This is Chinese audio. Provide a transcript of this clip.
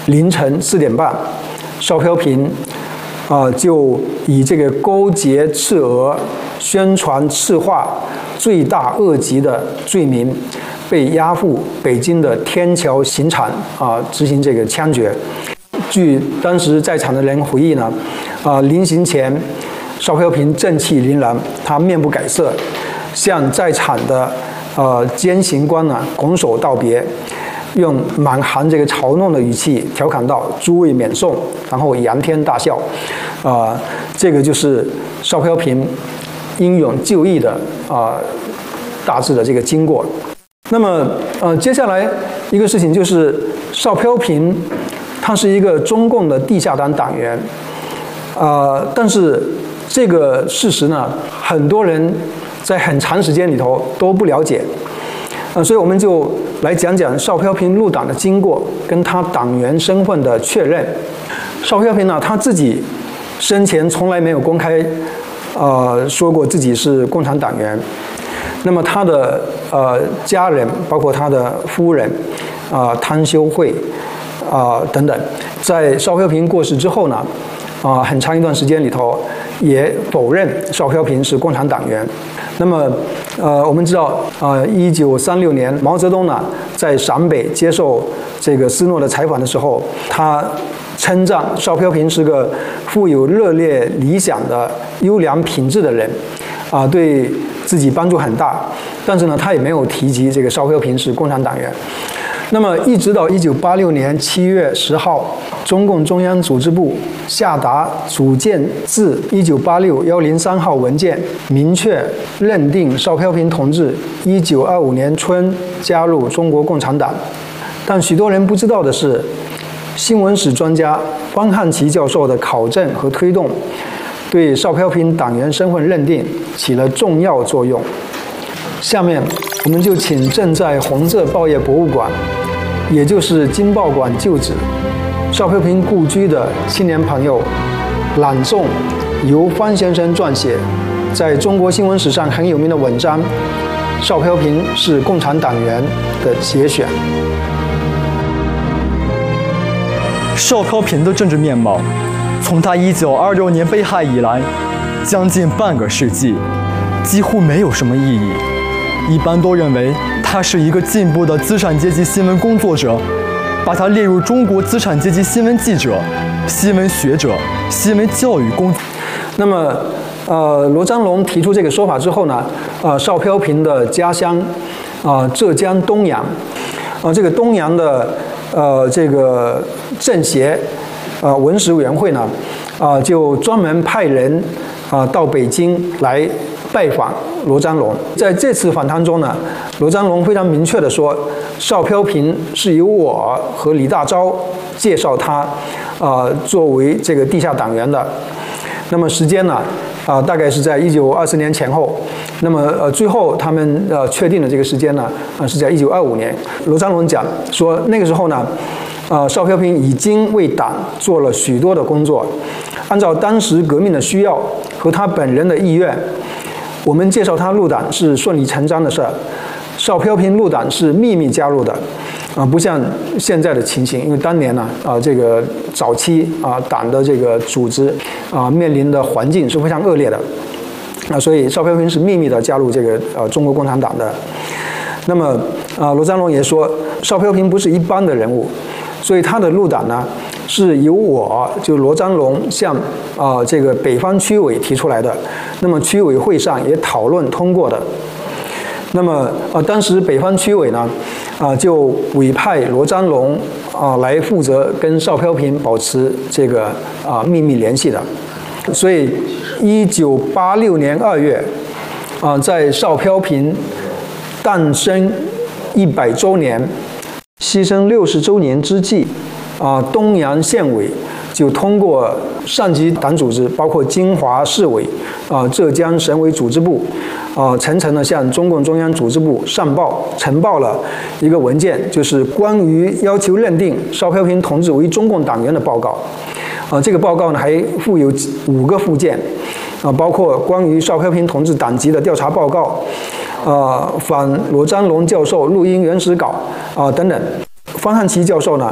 凌晨4点半，邵飘萍就以这个勾结赤俄、宣传赤化、罪大恶极的罪名，被押赴北京的天桥刑场执行这个枪决。据当时在场的人回忆呢，临行前，邵飘萍正气凛然，他面不改色，向在场的监刑官呢拱手道别，用满含这个嘲弄的语气调侃道：“诸位免送。”然后仰天大笑。这个就是邵飘萍英勇就义的大致的这个经过。那么接下来一个事情就是邵飘萍他是一个中共的地下党党员，但是这个事实呢，很多人在很长时间里头都不了解，所以我们就来讲讲邵飘萍入党的经过跟他党员身份的确认。邵飘萍呢，他自己生前从来没有公开说过自己是共产党员。那么他的家人，包括他的夫人汤修慧等等，在邵飘萍过世之后呢，很长一段时间里头也否认邵飘萍是共产党员。那么我们知道1936年毛泽东呢在陕北接受这个斯诺的采访的时候，他称赞邵飘萍是个富有热烈理想的优良品质的人，对自己帮助很大。但是呢，他也没有提及这个邵飘萍是共产党员。那么一直到1986年7月10号，中共中央组织部下达组建自1986-103号文件，明确认定邵飘萍同志1925年春加入中国共产党。但许多人不知道的是，新闻史专家方汉奇教授的考证和推动，对邵飘萍党员身份认定起了重要作用。下面我们就请正在红色报业博物馆，也就是经报馆旧址邵飘萍故居的青年朋友朗诵由方先生撰写，在中国新闻史上很有名的文章《邵飘萍是共产党员》的节选。 邵飘萍的政治面貌，从他1926年被害以来，将近半个世纪，几乎没有什么意义。一般都认为他是一个进步的资产阶级新闻工作者，把他列入中国资产阶级新闻记者、新闻学者、新闻教育工。 那么，罗章龙提出这个说法之后呢，邵飘萍的家乡浙江东阳，这个东阳的这个政协文史委员会呢，就专门派人到北京来拜访罗章龙。在这次访谈中呢，罗章龙非常明确地说，邵飘萍是由我和李大钊介绍他作为这个地下党员的。那么时间呢，大概是在1920年前后。那么最后他们确定的这个时间呢，是在1925年。罗章龙讲说，那个时候呢，邵飘萍已经为党做了许多的工作，按照当时革命的需要和他本人的意愿，我们介绍他入党是顺理成章的事儿。邵飘萍入党是秘密加入的，不像现在的情形，因为当年呢，这个早期党的这个组织面临的环境是非常恶劣的，所以邵飘萍是秘密的加入这个中国共产党的。那么罗章龙也说，邵飘萍不是一般的人物，所以他的入党呢是由我就罗章龙向这个北方区委提出来的，那么区委会上也讨论通过的。那么当时北方区委呢就委派罗章龙来负责跟邵飘萍保持这个秘密联系的。所以1986年2月在邵飘萍诞生100周年、牺牲60周年之际，东阳县委就通过上级党组织，包括金华市委、浙江省委组织部，层层的向中共中央组织部呈报了一个文件，就是关于要求认定邵飘萍同志为中共党员的报告。这个报告呢还附有5个附件，包括关于邵飘萍同志党籍的调查报告，访罗章龙教授录音原始稿等等。方汉奇教授呢